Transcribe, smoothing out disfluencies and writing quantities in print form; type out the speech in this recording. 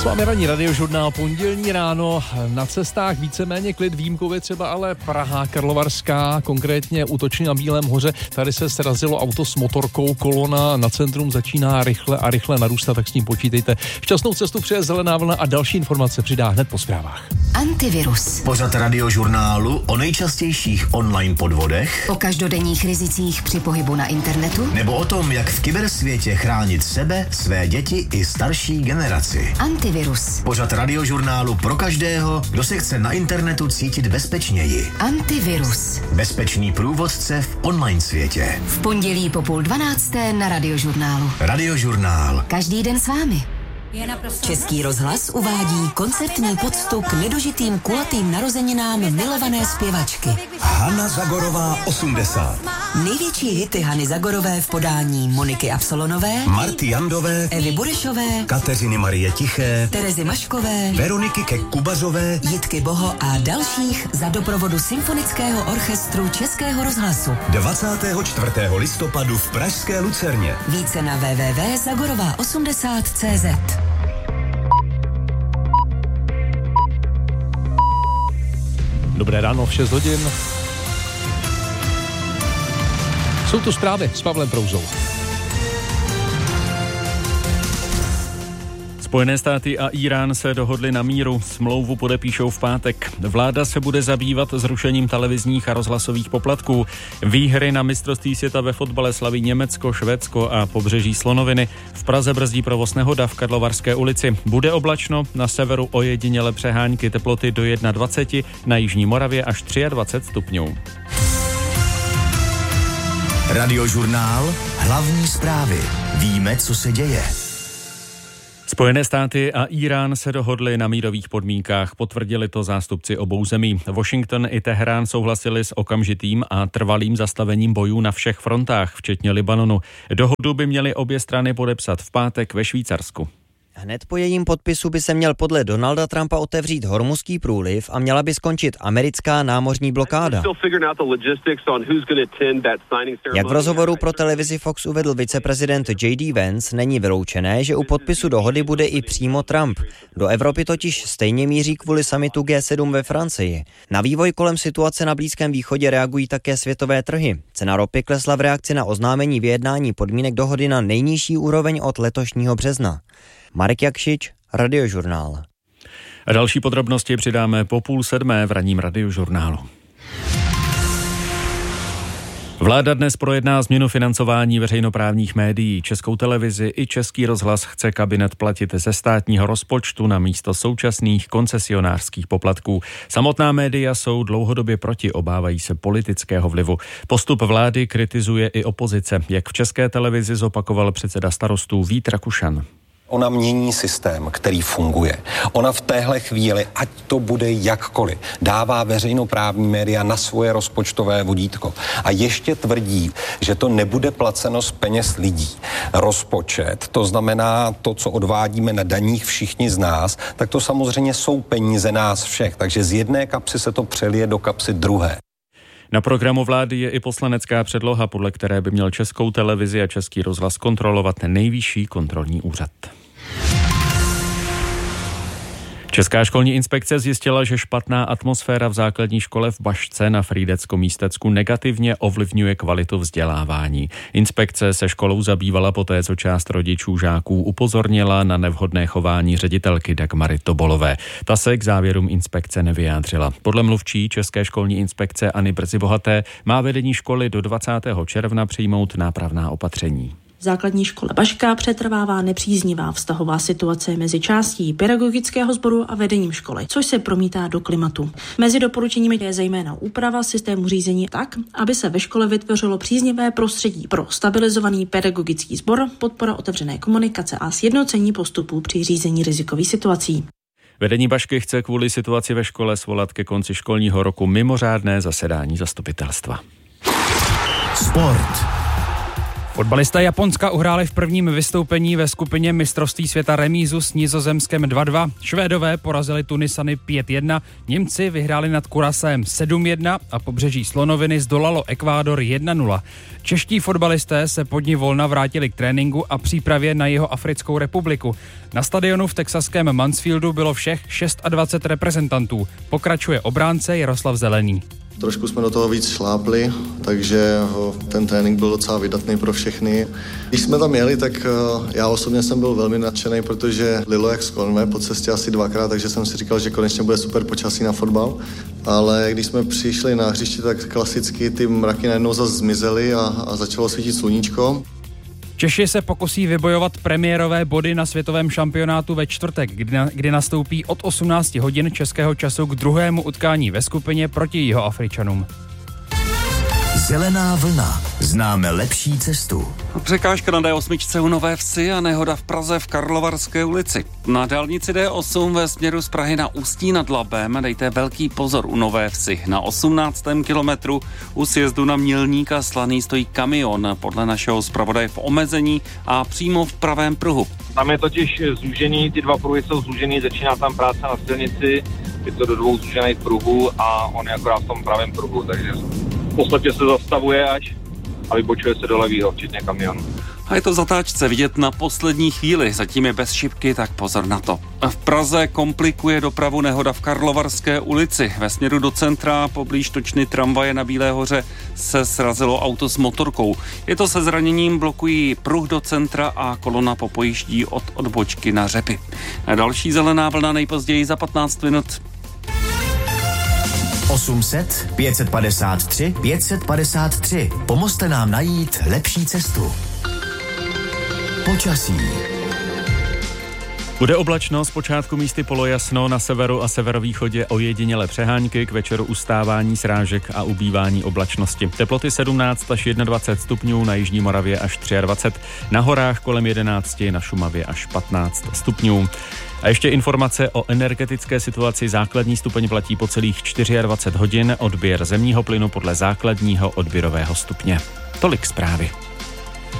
S vámi ranní radiožurnál, pondělní ráno, na cestách víceméně klid, výjimkově třeba ale Praha, Karlovarská, konkrétně útočně na Bílém hoře. Tady se srazilo auto s motorkou, kolona na centrum začíná rychle narůstat, tak s tím počítejte. Šťastnou cestu přeje Zelená vlna a další informace přidá hned po zprávách. Antivirus. Pořad radiožurnálu o nejčastějších online podvodech, O každodenních rizicích při pohybu na internetu. nebo o tom, jak v kybersvětě chránit sebe, své děti i starší generaci. Antivirus. Pořad radiožurnálu pro každého, kdo se chce na internetu cítit bezpečněji. Antivirus. Bezpečný průvodce v online světě. V pondělí po 11:30 na Radiožurnálu. Radiožurnál. Každý den s vámi. Český rozhlas uvádí koncertní poctu k nedožitým kulatým narozeninám milované zpěvačky. Hana Zagorová 80. Největší hity Hany Zagorové v podání Moniky Absolonové, Marty Jandové, Evy Burešové, Kateřiny Marie Tiché, Terezy Maškové, Veroniky Kek-Kubařové, Jitky Boho a dalších za doprovodu Symfonického orchestru Českého rozhlasu. 24. listopadu v pražské Lucerně. Více na www.zagorová80.cz. Dobré ráno, v 6 hodin. Jsou tu zprávy s Pavlem Prouzou. Spojené státy a Irán se dohodli na míru, smlouvu podepíšou v pátek. Vláda se bude zabývat zrušením televizních a rozhlasových poplatků. Výhry na mistrovství světa ve fotbale slaví Německo, Švédsko a pobřeží Slonoviny. V Praze brzdí provoz nehoda v Karlovarské ulici. Bude oblačno, na severu ojediněle přehánky, teploty do 21, na jižní Moravě až 23 stupňů. Radiožurnál. Hlavní zprávy. Víme, co se děje. Spojené státy a Irán se dohodli na mírových podmínkách, potvrdili to zástupci obou zemí. Washington i Teherán souhlasili s okamžitým a trvalým zastavením bojů na všech frontách, včetně Libanonu. Dohodu by měly obě strany podepsat v pátek ve Švýcarsku. Hned po jejím podpisu by se měl podle Donalda Trumpa otevřít Hormuzský průliv a měla by skončit americká námořní blokáda. Jak v rozhovoru pro televizi Fox uvedl viceprezident J.D. Vance, není vyloučené, že u podpisu dohody bude i přímo Trump. Do Evropy totiž stejně míří kvůli summitu G7 ve Francii. Na vývoj kolem situace na Blízkém východě reagují také světové trhy. Cena ropy klesla v reakci na oznámení vyjednání podmínek dohody na nejnižší úroveň od letošního března. Marek Jakšič, Radiožurnál. A další podrobnosti přidáme po 6:30 v ranním Radiožurnálu. Vláda dnes projedná změnu financování veřejnoprávních médií. Českou televizi i Český rozhlas chce kabinet platit ze státního rozpočtu na místo současných koncesionářských poplatků. Samotná média jsou dlouhodobě proti, obávají se politického vlivu. Postup vlády kritizuje i opozice, jak v České televizi zopakoval předseda Starostů Vít Rakušan. Ona mění systém, který funguje. Ona v téhle chvíli, ať to bude jakkoliv, dává veřejnoprávní média na svoje rozpočtové vodítko. A ještě tvrdí, že to nebude placeno z peněz lidí. Rozpočet, to znamená to, co odvádíme na daních všichni z nás, tak to samozřejmě jsou peníze nás všech. Takže z jedné kapsy se to přelije do kapsy druhé. Na programu vlády je i poslanecká předloha, podle které by měl Českou televizi a Český rozhlas kontrolovat Nejvyšší kontrolní úřad. Česká školní inspekce zjistila, že špatná atmosféra v základní škole v Bašce na Frýdecko-Místecku negativně ovlivňuje kvalitu vzdělávání. Inspekce se školou zabývala poté, co část rodičů žáků upozornila na nevhodné chování ředitelky Dagmary Tobolové. Ta se k závěrům inspekce nevyjádřila. Podle mluvčí České školní inspekce Anny Brzy-Bohaté má vedení školy do 20. června přijmout nápravná opatření. V základní škole Baška přetrvává nepříznivá vztahová situace mezi částí pedagogického sboru a vedením školy, což se promítá do klimatu. Mezi doporučeními je zejména úprava systému řízení tak, aby se ve škole vytvořilo příznivé prostředí pro stabilizovaný pedagogický sbor, podpora otevřené komunikace a sjednocení postupů při řízení rizikových situací. Vedení Bašky chce kvůli situaci ve škole svolat ke konci školního roku mimořádné zasedání zastupitelstva. Sport. Fotbalisté Japonska uhráli v prvním vystoupení ve skupině mistrovství světa remízu s Nizozemskem 2-2. Švédové porazili Tunisany 5-1, Němci vyhráli nad Kurasem 7-1 a pobřeží Slonoviny zdolalo Ekvádor 1-0. Čeští fotbalisté se po dni volna vrátili k tréninku a přípravě na Jihoafrickou republiku. Na stadionu v texaském Mansfieldu bylo všech 26 reprezentantů. Pokračuje obránce Jaroslav Zelený. Trošku jsme do toho víc šlápli, takže ten trénink byl docela vydatný pro všechny. Když jsme tam jeli, tak já osobně jsem byl velmi nadšený, protože lilo jak z konve po cestě asi 2krát, takže jsem si říkal, že konečně bude super počasí na fotbal. Ale když jsme přišli na hřiště, tak klasicky ty mraky najednou zase zmizely a začalo svítit sluníčko. Češi se pokusí vybojovat premiérové body na světovém šampionátu ve čtvrtek, kdy nastoupí od 18 hodin českého času k druhému utkání ve skupině proti Jihoafričanům. Zelená vlna. Známe lepší cestu. Překážka na D8 u Nové Vsi a nehoda v Praze v Karlovarské ulici. Na dálnici D8 ve směru z Prahy na Ústí nad Labem dejte velký pozor u Nové Vsi. Na 18. kilometru u sjezdu na Mělník a Slaný stojí kamion. Podle našeho zpravodaje v omezení a přímo v pravém pruhu. Tam je totiž zúžený, ty dva pruhy jsou zúžený, začíná tam práce na silnici, je to do dvou zúžených pruhů a on je akorát v tom pravém pruhu, takže v podstatě se zastavuje až a vybočuje se do levýho, včetně kamionu. A je to v zatáčce vidět na poslední chvíli, zatím je bez šipky, tak pozor na to. V Praze komplikuje dopravu nehoda v Karlovarské ulici. Ve směru do centra poblíž točny tramvaje na Bílé hoře se srazilo auto s motorkou. Je to se zraněním, blokují pruh do centra a kolona popojíždí od odbočky na Řepy. Další zelená vlna nejpozději za 15 minut. 800 553 553. Pomozte nám najít lepší cestu. Počasí. Bude oblačno, zpočátku místy polojasno, na severu a severovýchodě ojedinělé přehánky, k večeru ustávání srážek a ubývání oblačnosti. Teploty 17 až 21 stupňů, na jižní Moravě až 23, na horách kolem 11, na Šumavě až 15 stupňů. A ještě informace o energetické situaci. Základní stupeň platí po celých 24 hodin, odběr zemního plynu podle základního odběrového stupně. Tolik zprávy.